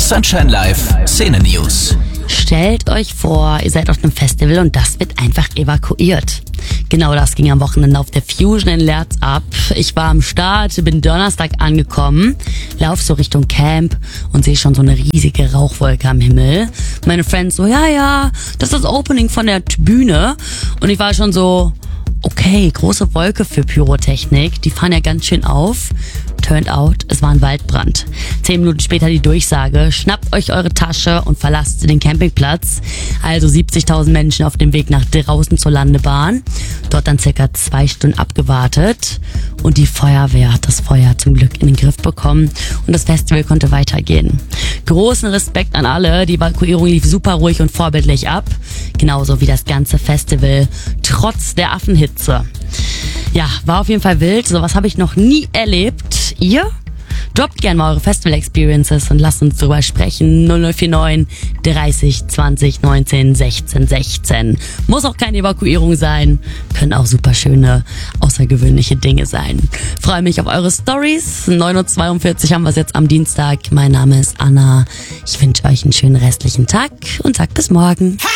Sunshine Live Szene News. Stellt euch vor, ihr seid auf einem Festival und das wird einfach evakuiert. Genau das ging am Wochenende auf der Fusion in Lerz ab. Ich war am Start, bin Donnerstag angekommen, lauf so Richtung Camp und sehe schon so eine riesige Rauchwolke am Himmel. Meine Friends so, ja, das ist das Opening von der Bühne. Und ich war schon so, okay, große Wolke für Pyrotechnik, die fahren ja ganz schön auf. Turned out, es war ein Waldbrand. 10 Minuten später die Durchsage, schnappt euch eure Tasche und verlasst den Campingplatz. Also 70.000 Menschen auf dem Weg nach draußen zur Landebahn. Dort dann circa 2 Stunden abgewartet. Und die Feuerwehr hat das Feuer zum Glück in den Griff bekommen. Und das Festival konnte weitergehen. Großen Respekt an alle, die Evakuierung lief super ruhig und vorbildlich ab. Genauso wie das ganze Festival, trotz der Affenhitze. Ja, war auf jeden Fall wild. Sowas habe ich noch nie erlebt. Ihr? Droppt gerne mal eure Festival-Experiences und lasst uns drüber sprechen. 0049 30 20 19 16 16. Muss auch keine Evakuierung sein. Können auch super schöne, außergewöhnliche Dinge sein. Freue mich auf eure Stories. 9:42 haben wir es jetzt am Dienstag. Mein Name ist Anna. Ich wünsche euch einen schönen restlichen Tag und sag bis morgen.